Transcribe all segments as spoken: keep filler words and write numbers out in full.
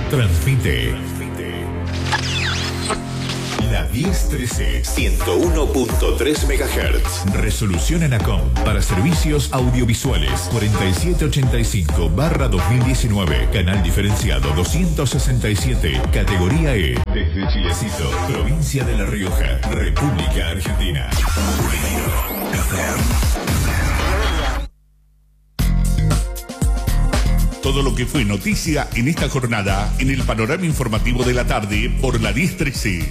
Transmite La diez trece, ciento uno punto tres megahertz. Resolución Enacom para servicios audiovisuales cuarenta y siete ochenta y cinco barra dos mil diecinueve. Canal diferenciado doscientos sesenta y siete. Categoría E. Desde Chilecito, provincia de La Rioja, República Argentina. Radio F M. Todo lo que fue noticia en esta jornada en el panorama informativo de la tarde por la diez trece.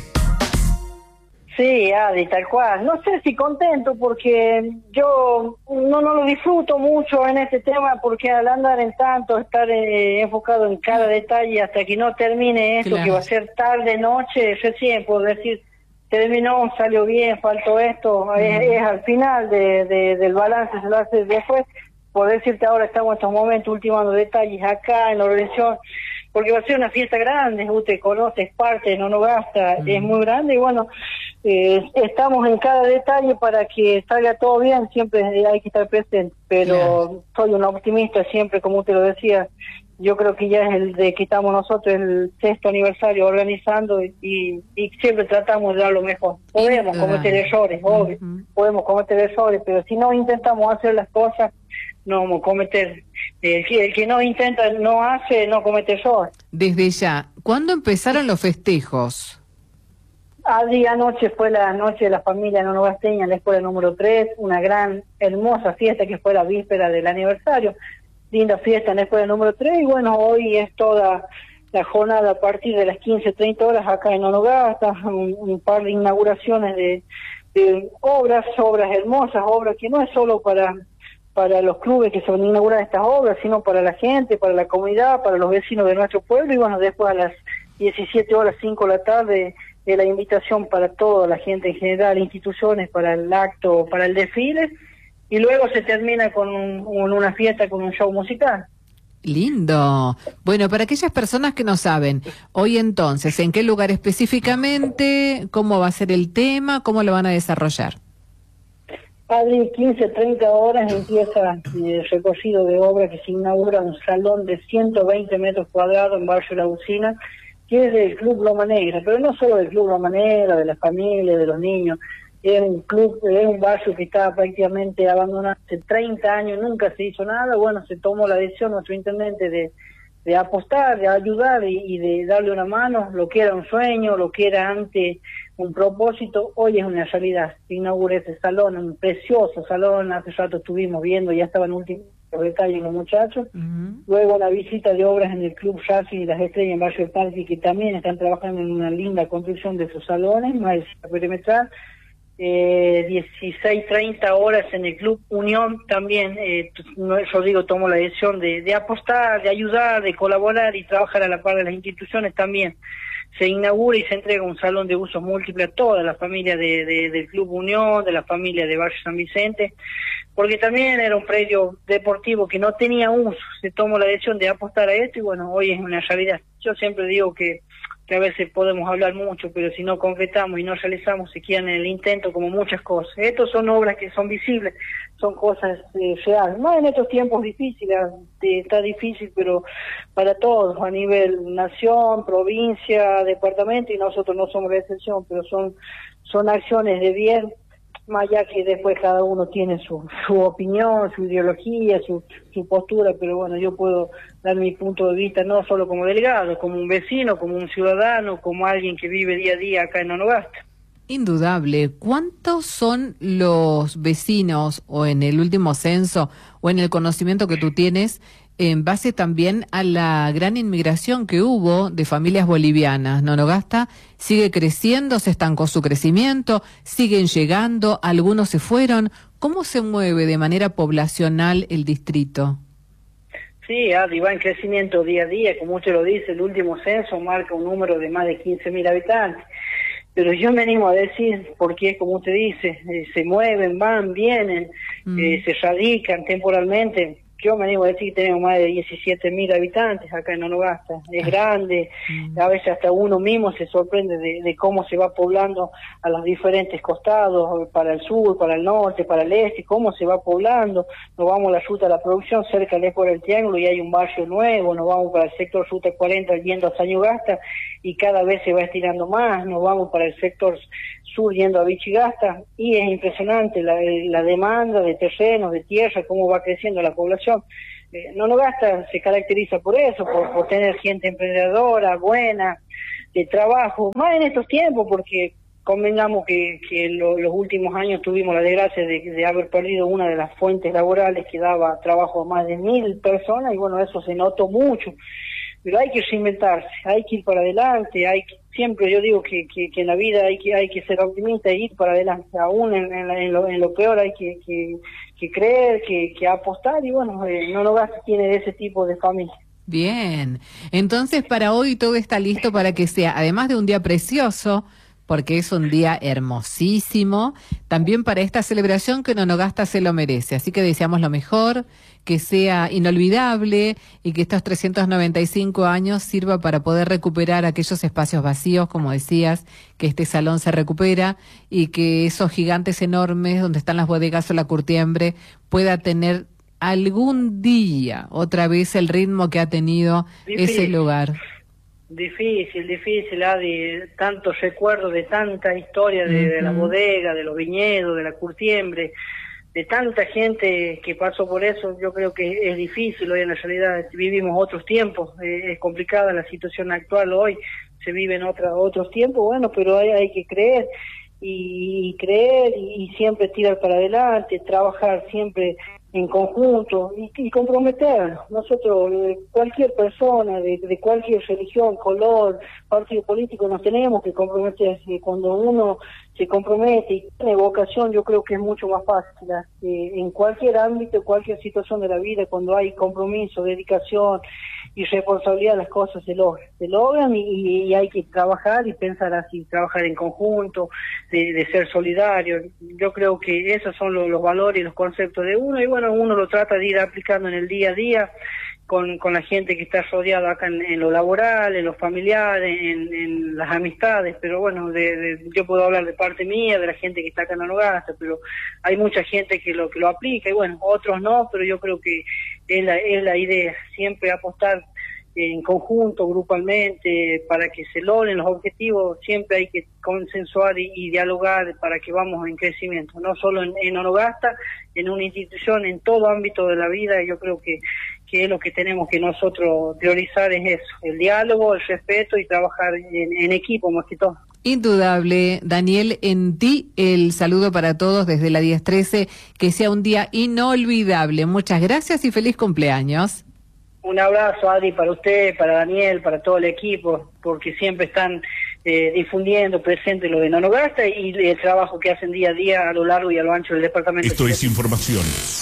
Sí, Adi, tal cual. No sé si contento porque yo no, no lo disfruto mucho en este tema porque al andar en tanto, estar eh, enfocado en cada detalle hasta que no termine esto, claro, que va a ser tarde, noche, recién puedo decir, terminó, salió bien, faltó esto, mm. es, es al final de, de, del balance, se lo hace después. Por decirte ahora estamos en estos momentos ultimando detalles acá en la organización, porque va a ser una fiesta grande, usted conoce, es parte de Nonogasta, mm. es muy grande y bueno, eh, estamos en cada detalle para que salga todo bien, siempre hay que estar presente, pero yeah. soy un optimista siempre, como usted lo decía, yo creo que ya es el de que estamos nosotros el sexto aniversario organizando y, y siempre tratamos de dar lo mejor. Podemos cometer errores, obvio, uh-huh. podemos cometer errores, pero si no intentamos hacer las cosas, no vamos a cometer. El que, el que no intenta, no hace, no comete errores. Desde ya, ¿cuándo empezaron los festejos? Al día anoche fue la noche de la familia nonogasteña en la escuela número tres, una gran, hermosa fiesta que fue la víspera del aniversario. Linda fiesta en la escuela número tres y bueno, hoy es toda la jornada a partir de las quince, treinta horas acá en Nonogasta, un, un par de inauguraciones de, de obras, obras hermosas, obras que no es solo para, para los clubes que se van a inaugurar estas obras, sino para la gente, para la comunidad, para los vecinos de nuestro pueblo y bueno, después a las diecisiete horas, cinco de la tarde, de la invitación para toda la gente en general, instituciones, para el acto, para el desfile. Y luego se termina con, un, con una fiesta, con un show musical. Lindo. Bueno, para aquellas personas que no saben, hoy entonces, ¿en qué lugar específicamente? ¿Cómo va a ser el tema? ¿Cómo lo van a desarrollar? A las quince, treinta horas empieza el recorrido de obra que se inaugura un salón de ciento veinte metros cuadrados en Barrio La Usina, que es del Club Loma Negra, pero no solo del Club Loma Negra, de la familia, de los niños. Es un club, es un barrio que estaba prácticamente abandonado hace treinta años, nunca se hizo nada. Bueno, se tomó la decisión nuestro intendente de, de apostar, de ayudar y, y de darle una mano, lo que era un sueño, lo que era antes un propósito, hoy es una realidad. Se inaugura ese salón, un precioso salón, hace rato estuvimos viendo, ya estaban últimos detalles los muchachos. Uh-huh. Luego la visita de obras en el Club Racing y las Estrellas en Barrio del Parque, que también están trabajando en una linda construcción de sus salones, más perimetral. Eh, dieciséis, treinta horas en el Club Unión también, eh, Rodrigo tomó la decisión de, de apostar, de ayudar, de colaborar y trabajar a la par de las instituciones también. Se inaugura y se entrega un salón de usos múltiples a toda la familia de, de, del Club Unión, de la familia de Barrio San Vicente, porque también era un predio deportivo que no tenía uso, se tomó la decisión de apostar a esto y bueno, hoy es una realidad. Yo siempre digo que que a veces podemos hablar mucho, pero si no concretamos y no realizamos, se quedan en el intento como muchas cosas. Estos son obras que son visibles, son cosas eh, reales. Más en estos tiempos difíciles, eh, está difícil, pero para todos, a nivel nación, provincia, departamento, y nosotros no somos la excepción, pero son, son acciones de bien, más allá que después cada uno tiene su, su opinión, su ideología, su, su postura, pero bueno, yo puedo dar mi punto de vista no solo como delegado, como un vecino, como un ciudadano, como alguien que vive día a día acá en Nonogasta. Indudable. ¿Cuántos son los vecinos, o en el último censo, o en el conocimiento que tú tienes, en base también a la gran inmigración que hubo de familias bolivianas? Nonogasta sigue creciendo, se estancó su crecimiento, siguen llegando, algunos se fueron. ¿Cómo se mueve de manera poblacional el distrito? Sí, Adi, va en crecimiento día a día, como usted lo dice, el último censo marca un número de más de quince mil habitantes. Pero yo me animo a decir, porque como usted dice, eh, se mueven, van, vienen, mm. eh, se radican temporalmente. yo me animo a decir que tenemos más de diecisiete mil habitantes acá en Onogasta, es grande, a veces hasta uno mismo se sorprende de, de cómo se va poblando a los diferentes costados, para el sur, para el norte, para el este, cómo se va poblando, nos vamos a la ruta de la producción, cerca de por el Triángulo y hay un barrio nuevo, nos vamos para el sector ruta cuarenta yendo a Sañugasta y cada vez se va estirando más, nos vamos para el sector sur yendo a Vichigasta y es impresionante la, la demanda de terrenos, de tierra, cómo va creciendo la población. Eh, Onogasta se caracteriza por eso, por, por tener gente emprendedora, buena, de trabajo, más en estos tiempos porque convengamos que, que lo, los últimos años tuvimos la desgracia de, de haber perdido una de las fuentes laborales que daba trabajo a más de mil personas y bueno, eso se notó mucho. Pero hay que reinventarse, hay que ir para adelante, hay que, siempre yo digo que, que, que en la vida hay que hay que ser optimista e ir para adelante, aún en, en, en, lo, en lo peor hay que, que, que creer, que, que apostar y bueno, eh, Onogasta tiene ese tipo de familia. Bien, entonces para hoy todo está listo para que sea, además de un día precioso, porque es un día hermosísimo, también para esta celebración que Onogasta se lo merece. Así que deseamos lo mejor, que sea inolvidable y que estos trescientos noventa y cinco años sirva para poder recuperar aquellos espacios vacíos, como decías, que este salón se recupera y que esos gigantes enormes donde están las bodegas o la curtiembre pueda tener algún día otra vez el ritmo que ha tenido Difícil. ese lugar. Difícil, difícil, Adi, tantos recuerdos de tanta historia de, uh-huh. de la bodega, de los viñedos, de la curtiembre, de tanta gente que pasó por eso. Yo creo que es difícil hoy, en la realidad vivimos otros tiempos, eh, es complicada la situación actual hoy, se vive en otra, otros tiempos, bueno, pero hay, hay que creer y, y creer y, y siempre tirar para adelante, trabajar siempre en conjunto y, y comprometernos. Nosotros, eh, cualquier persona de, de cualquier religión, color, partido político, nos tenemos que comprometer. Cuando uno se compromete y tiene vocación, yo creo que es mucho más fácil. Eh, en cualquier ámbito, cualquier situación de la vida, cuando hay compromiso, dedicación y responsabilidad, las cosas se logran. Se logran y, y hay que trabajar y pensar así, trabajar en conjunto, de, de ser solidario. Yo creo que esos son los, los valores y los conceptos de uno y bueno, uno lo trata de ir aplicando en el día a día con, con la gente que está rodeada acá en, en lo laboral, en lo familiar, en, en las amistades, pero bueno, de, de, yo puedo hablar de parte mía, de la gente que está acá en Onogasta, pero hay mucha gente que lo que lo aplica y bueno, otros no, pero yo creo que es la, es la idea, siempre apostar en conjunto, grupalmente, para que se logren los objetivos, siempre hay que consensuar y, y dialogar para que vamos en crecimiento, no solo en, en Onogasta, en una institución, en todo ámbito de la vida. Yo creo que, que es lo que tenemos que nosotros priorizar, es eso, el diálogo, el respeto y trabajar en, en equipo más que todo. Indudable, Daniel, en ti el saludo para todos desde la diez trece, que sea un día inolvidable. Muchas gracias y feliz cumpleaños. Un abrazo, Adri, para usted, para Daniel, para todo el equipo, porque siempre están eh, difundiendo, presente lo de Onogasta y el trabajo que hacen día a día a lo largo y a lo ancho del departamento. Esto es información.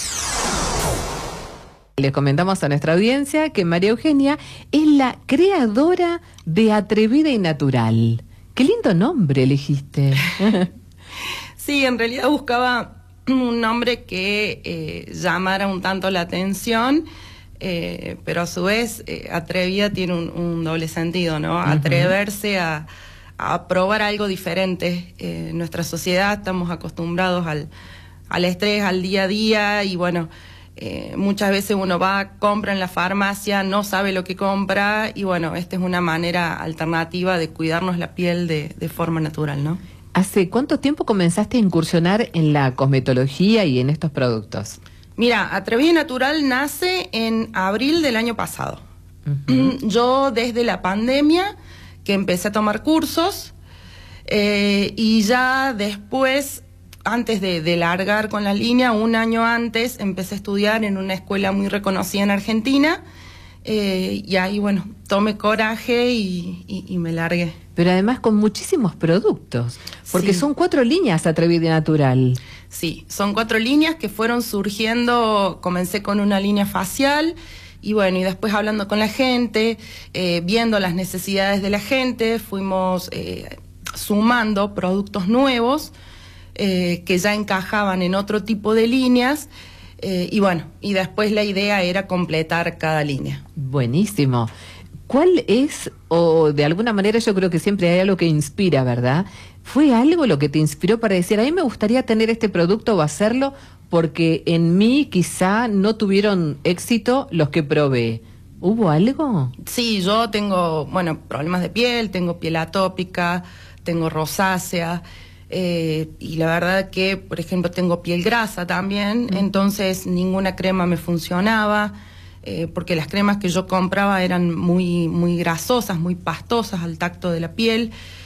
Les comentamos a nuestra audiencia que María Eugenia es la creadora de Atrevida y Natural. Qué lindo nombre elegiste. Sí, en realidad buscaba un nombre que eh, llamara un tanto la atención. Eh, pero a su vez eh, atrevida tiene un, un doble sentido, ¿no? Atreverse a, a probar algo diferente. Eh, en nuestra sociedad estamos acostumbrados al, al estrés, al día a día y bueno, eh, muchas veces uno va, compra en la farmacia, no sabe lo que compra y bueno, esta es una manera alternativa de cuidarnos la piel de, de forma natural, ¿no? ¿Hace cuánto tiempo comenzaste a incursionar en la cosmetología y en estos productos? Mira, Atrevida y Natural nace en abril del año pasado. Uh-huh. Yo desde la pandemia que empecé a tomar cursos eh, y ya después, antes de, de largar con la línea, un año antes empecé a estudiar en una escuela muy reconocida en Argentina eh, y ahí, bueno, tomé coraje y, y, y me largué. Pero además con muchísimos productos, porque sí. Son cuatro líneas Atrevida y Natural. Sí, son cuatro líneas que fueron surgiendo, comencé con una línea facial y bueno, y después hablando con la gente, eh, viendo las necesidades de la gente, fuimos eh, sumando productos nuevos eh, que ya encajaban en otro tipo de líneas Eh, y bueno, y después la idea era completar cada línea. Buenísimo. ¿Cuál es, o de alguna manera yo creo que siempre hay algo que inspira, ¿verdad? ¿Fue algo lo que te inspiró para decir, a mí me gustaría tener este producto o hacerlo porque en mí quizá no tuvieron éxito los que probé? ¿Hubo algo? Sí, yo tengo, bueno, problemas de piel, tengo piel atópica, tengo rosácea, eh, y la verdad que, por ejemplo, tengo piel grasa también, mm. entonces ninguna crema me funcionaba. Eh, porque las cremas que yo compraba eran muy, muy grasosas, muy pastosas al tacto de la piel.